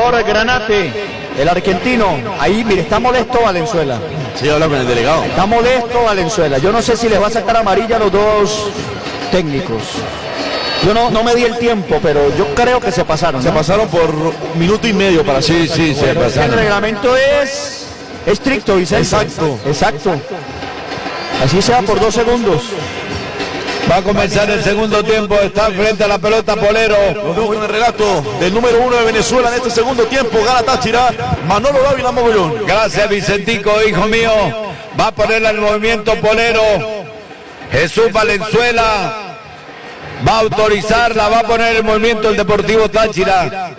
jugador Granate, el argentino, ahí, mire, está molesto Valenzuela. Sí, habla con el delegado. Está molesto Valenzuela. Yo no sé si les va a sacar amarilla a los dos técnicos. Yo no me di el tiempo, pero yo creo que se pasaron, ¿no? Se pasaron por minuto y medio para sí, se pasaron. El reglamento es estricto, Vicente. Exacto. Así sea por 2 segundos. Va a comenzar el segundo tiempo, está frente a la pelota Polero. Nos vemos con el relato del número 1 de Venezuela en este segundo tiempo. Gana Táchira, Manolo Dávila Mogollón. Gracias, Vicentico, hijo mío. Va a poner el movimiento Polero. Jesús Valenzuela va a autorizarla, va a poner el movimiento el Deportivo Táchira.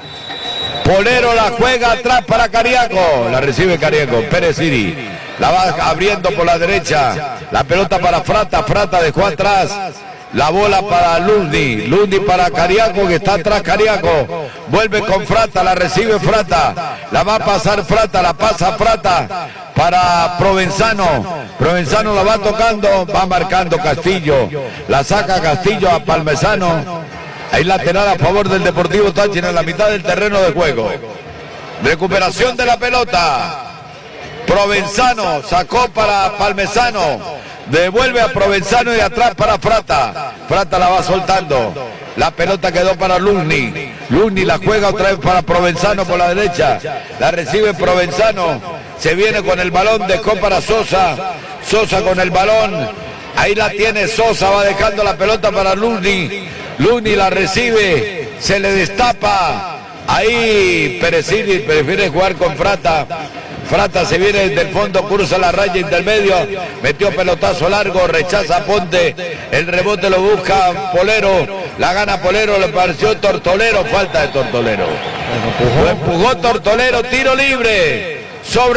Polero la juega atrás para Cariaco. La recibe Cariaco, Pérez Siri. La va abriendo por la derecha. La pelota para Frata. Frata dejó atrás. La bola para Lundi. Lundi para Cariaco, que está atrás Cariaco. Vuelve con Frata. La recibe Frata. La va a pasar Frata. La pasa Frata para Provenzano. Provenzano la va tocando. Va marcando Castillo. La saca Castillo a Palmesano. Hay lateral a favor del Deportivo Táchira en la mitad del terreno de juego. Recuperación de la pelota. Provenzano sacó para Palmesano, devuelve a Provenzano y atrás para Frata. Frata la va soltando. La pelota quedó para Lugni. Lugni la juega otra vez para Provenzano por la derecha. La recibe Provenzano. Se viene con el balón, dejó para Sosa. Sosa con el balón. Ahí la tiene Sosa, va dejando la pelota para Lugni. Lugni la recibe, se le destapa. Ahí Perecini prefiere jugar con Frata. Frata se viene desde el fondo, cruza la raya intermedio, metió pelotazo largo, rechaza Ponte, el rebote lo busca Polero, la gana Polero, le pareció Tortolero, falta de Tortolero. Lo empujó Tortolero, tiro libre sobre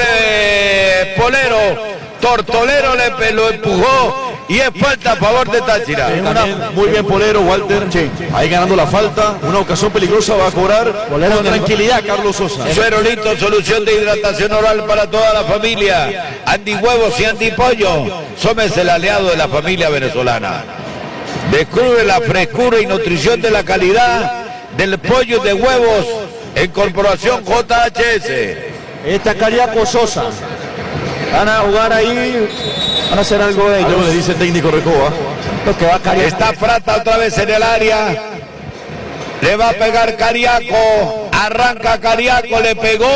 Polero, Tortolero lo empujó y es falta a favor de Táchira. Muy bien Polero, Walter. Sí. Ahí ganando la falta. Una ocasión peligrosa va a cobrar. Polero con tranquilidad, Carlos Sosa. Suerolito, solución de hidratación oral para toda la familia. Andy Huevos y Andy Pollo. Somos el aliado de la familia venezolana. Descubre la frescura y nutrición de la calidad del pollo de huevos en Corporación JHS. Esta Cariaco Sosa. Van a jugar ahí, van a hacer algo de ellos. Algo le dice el técnico Recoba. Lo que va a Cariaco. Está Frata otra vez en el área. Le va a pegar Cariaco. Arranca Cariaco, le pegó.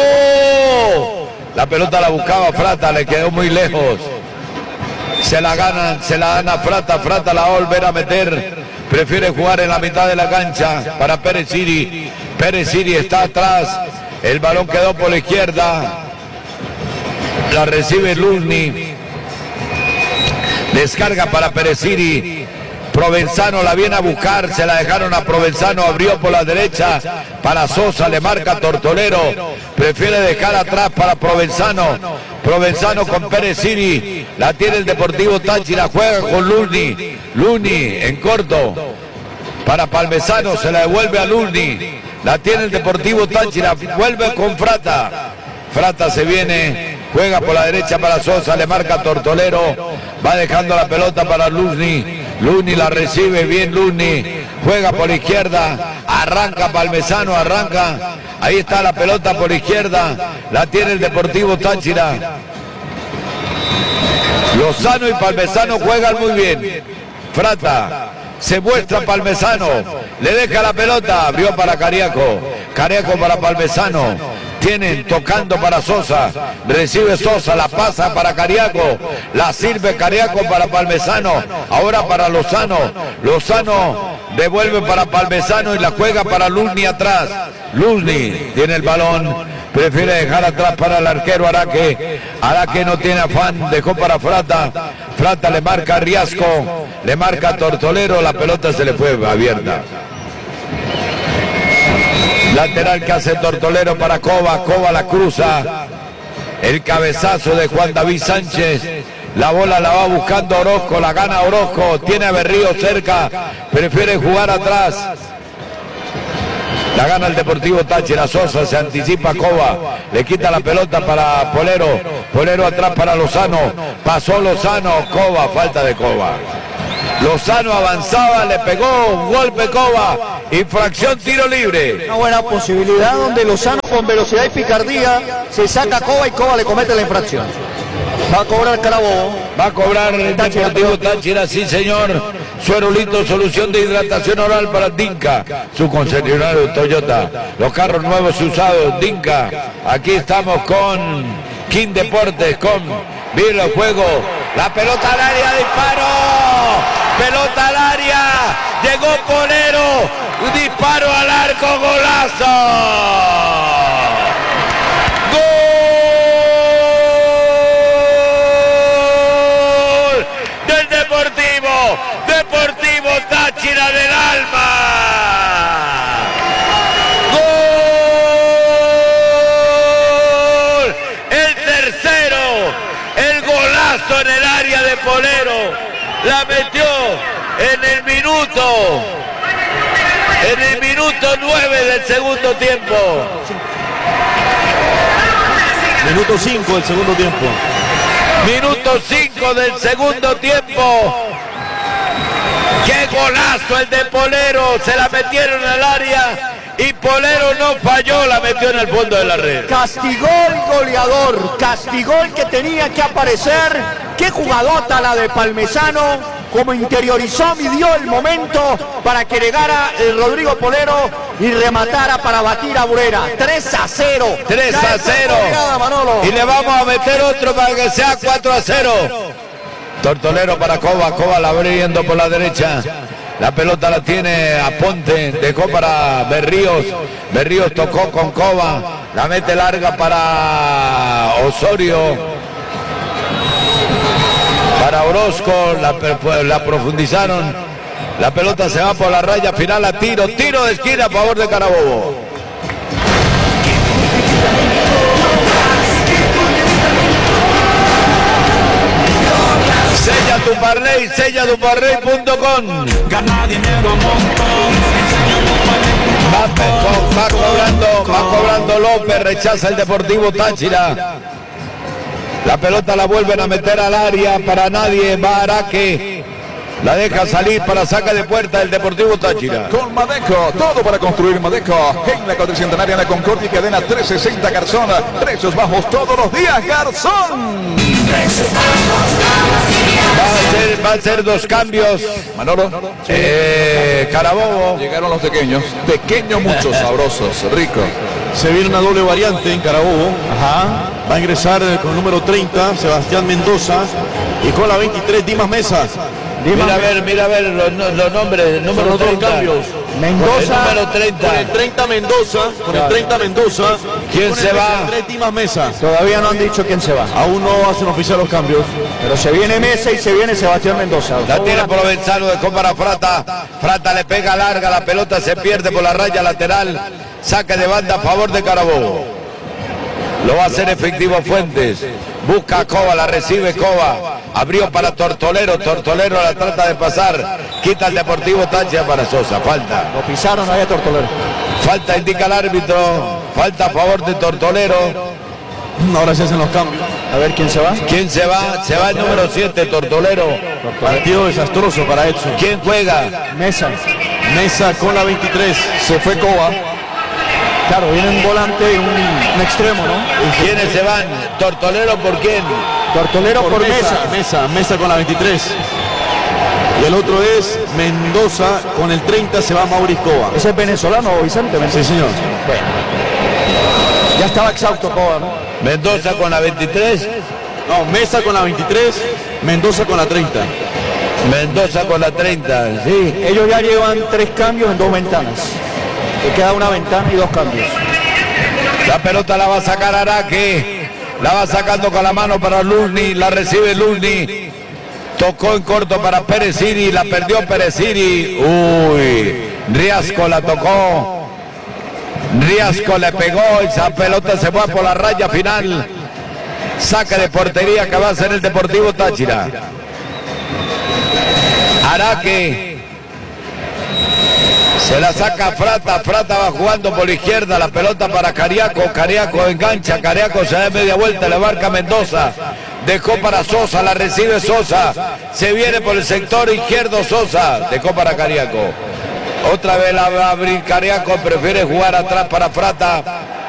La pelota la buscaba Frata, le quedó muy lejos. Se la gana Frata. Frata la va a volver a meter. Prefiere jugar en la mitad de la cancha para Pérez Siri. Pérez Siri está atrás. El balón quedó por la izquierda. La recibe Lugni. Descarga para Pereciri. Provenzano la viene a buscar. Se la dejaron a Provenzano. Abrió por la derecha para Sosa. Le marca Tortolero. Prefiere dejar atrás para Provenzano. Provenzano con Pereciri. La tiene el Deportivo Táchira. Juega con Lugni. Lugni en corto. Para Palmesano. Se la devuelve a Lugni. La tiene el Deportivo Táchira. Vuelve con Frata. Frata se viene, juega por la derecha para Sosa, le marca Tortolero, va dejando la pelota para Lugni. Lugni la recibe bien, Lugni juega por la izquierda, arranca Palmesano, arranca, ahí está la pelota por la izquierda, la tiene el Deportivo Táchira. Lozano y Palmesano juegan muy bien. Frata, se muestra Palmesano, le deja la pelota, abrió para Cariaco, Cariaco para Palmesano. Tienen tocando para Sosa, recibe Sosa, la pasa para Cariaco, la sirve Cariaco para Palmesano, ahora para Lozano, Lozano devuelve para Palmesano y la juega para Lugni atrás. Lugni tiene el balón, prefiere dejar atrás para el arquero Araque. Araque no tiene afán, dejó para Frata. Frata le marca a Riasco, le marca a Tortolero, la pelota se le fue abierta. Lateral que hace Tortolero para Cova, Cova la cruza, el cabezazo de Juan David Sánchez, la bola la va buscando Orozco, la gana Orozco, tiene a Berrío cerca, prefiere jugar atrás, la gana el Deportivo Táchira. Sosa se anticipa Cova, le quita la pelota para Polero, Polero atrás para Lozano, pasó Lozano, Cova, falta de Cova. Lozano avanzaba, le pegó, golpe Cova, infracción, tiro libre. Una buena posibilidad donde Lozano con velocidad y picardía se saca a Cova y Cova le comete la infracción. Va a cobrar Carabobo. Va a cobrar el Deportivo Táchira, sí señor. Suerolito, solución de hidratación oral para Dinka, su concesionario Toyota. Los carros nuevos y usados, Dinka. Aquí estamos con King Deportes, con Videojuego. La pelota al área, disparo. Pelota al área. Llegó Polero. Disparo al arco, golazo. Deportivo Táchira del alma. ¡Gol! El tercero, el golazo en el área de Polero. La metió en el minuto 9 del segundo tiempo. Minuto 5 del segundo tiempo. Minuto 5 del segundo tiempo. ¡Qué golazo el de Polero! Se la metieron al área y Polero no falló, la metió en el fondo de la red. Castigó el goleador, castigó el que tenía que aparecer. ¡Qué jugadota la de Palmesano! Como interiorizó, midió el momento para que llegara el Rodrigo Polero y rematara para batir a Burera. 3-0. 3-0. Y le vamos a meter otro para que sea 4-0. Tortolero para Cova, Cova la abriendo por la derecha. La pelota la tiene a Ponte, dejó para Berríos. Berríos tocó con Cova, la mete larga para Osorio. Para Orozco, la profundizaron. La pelota se va por la raya final a tiro de esquina a favor de Carabobo. Sella tu parlay, sellatuparlay.com. Gana dinero a montón. Va cobrando López, rechaza el Deportivo Táchira. La pelota la vuelven a meter al área, para nadie, va Araque. La deja salir para saca de puerta el Deportivo Táchira. Con Madeco, todo para construir Madeco. En la Cuatricentenaria, en la Concordia, cadena 360 Garzón. Precios bajos todos los días, Garzón. Va a ser dos cambios. Manolo. Carabobo. Llegaron los pequeños. Pequeños, muchos, sabrosos, ricos. Se viene una doble variante en Carabobo. Ajá. Va a ingresar con el número 30, Sebastián Mendoza. Y con la 23, Dimas Mesa. Mira a ver los nombres. Número Son los 30. cambios. Mendoza. El número 30. Con el 30 Mendoza. Con el 30 Mendoza. ¿Quién Con se el va? 23, Dimas Mesa. Todavía no han dicho quién se va. Aún no hacen oficial los cambios. Pero se viene Mesa y se viene Sebastián Mendoza. La tiene Provenzano, dejó para Frata. Frata le pega larga, la pelota se pierde por la raya lateral. Saque de banda a favor de Carabobo. Lo va a hacer efectivo Fuentes. Busca a Cova, la recibe Cova. Abrió para Tortolero. Tortolero la trata de pasar. Quita el Deportivo Táchira para Sosa. Falta. Lo pisaron ahí a Tortolero. Falta, indica el árbitro. Falta a favor de Tortolero. Ahora se hacen los cambios. A ver quién se va. ¿Quién se va? Se va el número 7, Tortolero. Partido desastroso para Edson. ¿Quién juega? Mesa. Mesa con la 23. Se fue Cova. Claro, viene un volante y un extremo, ¿no? ¿Quiénes se van? ¿Tortolero por quién? Tortolero por Mesa. Mesa con la 23. Y el otro es Mendoza con el 30, se va Mauricio Cova. Ese es venezolano, Vicente Mendoza. Sí, señor. Bueno. Ya estaba exhausto Cova, ¿no? Mendoza con la 23. No, Mesa con la 23, Mendoza con la 30. Mendoza con la 30. Sí, ellos ya llevan 3 cambios en 2 ventanas. Le queda una ventana y 2 cambios. La pelota la va a sacar Araque. La va sacando con la mano para Luzni. La recibe Luzni. Tocó en corto para Perecini. La perdió Perecini. Uy. Riasco la tocó. Riasco le pegó. Esa pelota se fue por la raya final. Saque de portería que va a ser el Deportivo Táchira. Araque. Se la saca Frata, Frata va jugando por la izquierda, la pelota para Cariaco, Cariaco engancha, Cariaco se da media vuelta, le marca Mendoza, Dejó para Sosa, la recibe Sosa. Se viene por el sector izquierdo Sosa. Dejó para Cariaco. Otra vez la va a abrir Cariaco, prefiere jugar atrás para Frata.